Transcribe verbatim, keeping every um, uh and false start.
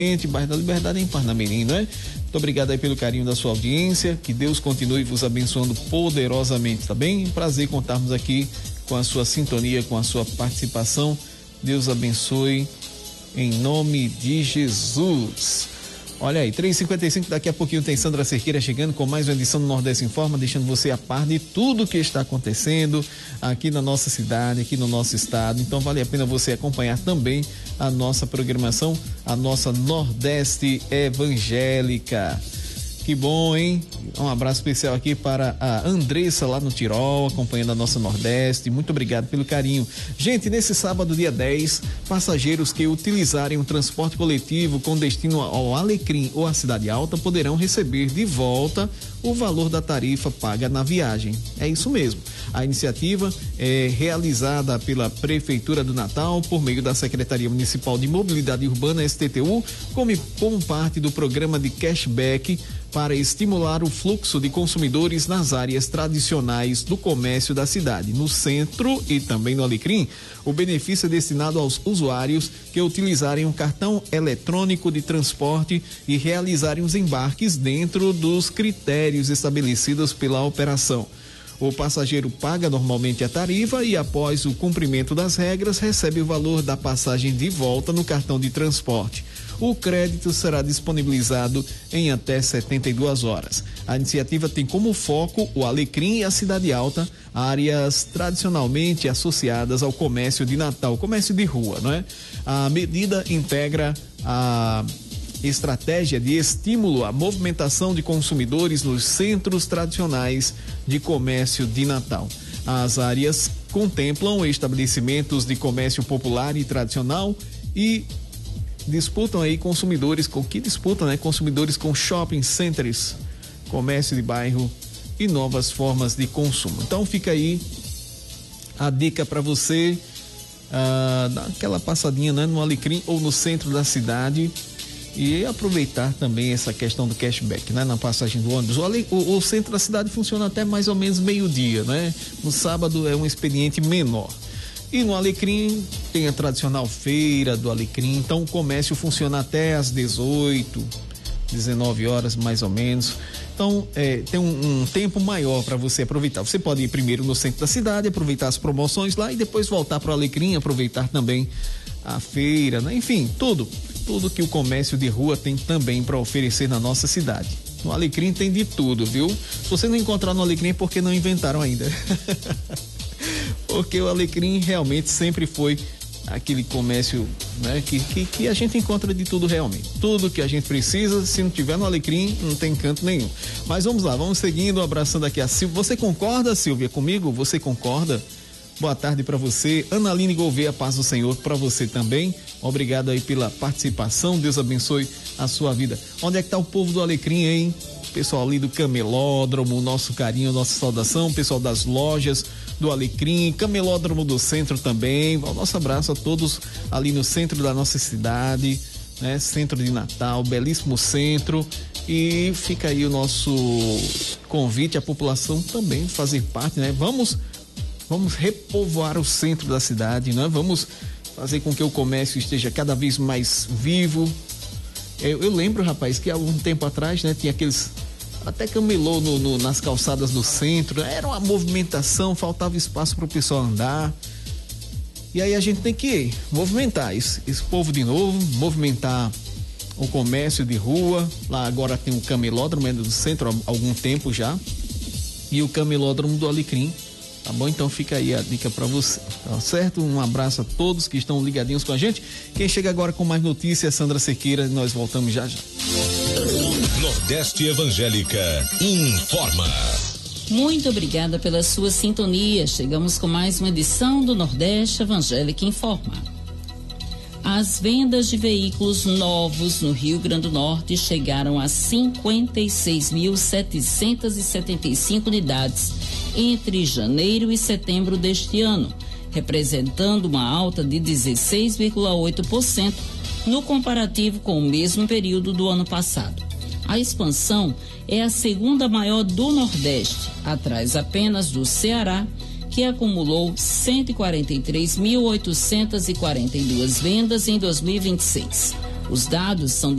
bairro da Liberdade, em Parnamirim, não é? Muito obrigado aí pelo carinho da sua audiência, que Deus continue vos abençoando poderosamente, tá bem? Prazer contarmos aqui com a sua sintonia, com a sua participação. Deus abençoe em nome de Jesus. Olha aí, três e cinquenta e cinco, daqui a pouquinho tem Sandra Cerqueira chegando com mais uma edição do Nordeste Informa, deixando você a par de tudo que está acontecendo aqui na nossa cidade, aqui no nosso estado. Então vale a pena você acompanhar também a nossa programação, a nossa Nordeste Evangélica. Que bom, hein? Um abraço especial aqui para a Andressa lá no Tirol, acompanhando a nossa Nordeste. Muito obrigado pelo carinho. Gente, nesse sábado, dia dez, passageiros que utilizarem o transporte coletivo com destino ao Alecrim ou à Cidade Alta poderão receber de volta o valor da tarifa paga na viagem. É isso mesmo. A iniciativa é realizada pela Prefeitura do Natal por meio da Secretaria Municipal de Mobilidade Urbana, S T T U, como, como parte do programa de cashback para estimular o fluxo de consumidores nas áreas tradicionais do comércio da cidade. No centro e também no Alecrim, o benefício é destinado aos usuários que utilizarem um cartão eletrônico de transporte e realizarem os embarques dentro dos critérios estabelecidos pela operação. O passageiro paga normalmente a tarifa e, após o cumprimento das regras, recebe o valor da passagem de volta no cartão de transporte. O crédito será disponibilizado em até setenta e duas horas. A iniciativa tem como foco o Alecrim e a Cidade Alta, áreas tradicionalmente associadas ao comércio de Natal, comércio de rua, não é? A medida integra a estratégia de estímulo à movimentação de consumidores nos centros tradicionais de comércio de Natal. As áreas contemplam estabelecimentos de comércio popular e tradicional e disputam aí consumidores com que disputam, né? Consumidores com shopping centers, comércio de bairro e novas formas de consumo. Então fica aí a dica para você uh, dar aquela passadinha, né? No Alecrim ou no centro da cidade e aproveitar também essa questão do cashback, né? Na passagem do ônibus. O, o, o centro da cidade funciona até mais ou menos meio-dia, né? No sábado é um expediente menor. E no Alecrim tem a tradicional feira do Alecrim, então o comércio funciona até às dezoito, dezenove horas mais ou menos. Então é, tem um, um tempo maior para você aproveitar. Você pode ir primeiro no centro da cidade, aproveitar as promoções lá e depois voltar para o Alecrim, aproveitar também a feira, né? Enfim, tudo, tudo que o comércio de rua tem também para oferecer na nossa cidade. No Alecrim tem de tudo, viu? Se você não encontrar no Alecrim é porque não inventaram ainda. Porque o Alecrim realmente sempre foi aquele comércio, né, que, que, que a gente encontra de tudo realmente. Tudo que a gente precisa, se não tiver no Alecrim, não tem canto nenhum. Mas vamos lá, vamos seguindo, abraçando aqui a Silvia. Você concorda, Silvia, comigo? Você concorda? Boa tarde para você. Analine Gouveia, paz do Senhor para você também. Obrigado aí pela participação. Deus abençoe a sua vida. Onde é que tá o povo do Alecrim, hein? Pessoal ali do Camelódromo, nosso carinho, nossa saudação. Pessoal das lojas do Alecrim, Camelódromo do Centro também. O nosso abraço a todos ali no centro da nossa cidade, né? Centro de Natal, belíssimo centro. E fica aí o nosso convite à população também fazer parte, né? Vamos Vamos repovoar o centro da cidade, né? Vamos fazer com que o comércio esteja cada vez mais vivo. Eu, eu lembro, rapaz, que há um tempo atrás, né, tinha aqueles até camelô no, no, nas calçadas do centro. Era uma movimentação, faltava espaço para o pessoal andar. E aí a gente tem que movimentar esse, esse povo de novo, movimentar o comércio de rua. Lá agora tem o camelódromo do centro há algum tempo já. E o camelódromo do Alecrim. Tá bom? Então fica aí a dica para você, tá certo? Um abraço a todos que estão ligadinhos com a gente. Quem chega agora com mais notícias é Sandra Cerqueira, nós voltamos já já. Nordeste Evangélica informa. Muito obrigada pela sua sintonia. Chegamos com mais uma edição do Nordeste Evangélica informa. As vendas de veículos novos no Rio Grande do Norte chegaram a cinquenta e seis mil setecentas e setenta e cinco unidades entre janeiro e setembro deste ano, representando uma alta de dezesseis vírgula oito por cento no comparativo com o mesmo período do ano passado. A expansão é a segunda maior do Nordeste, atrás apenas do Ceará, que acumulou cento e quarenta e três mil oitocentas e quarenta e duas vendas em dois mil e vinte e seis. Os dados são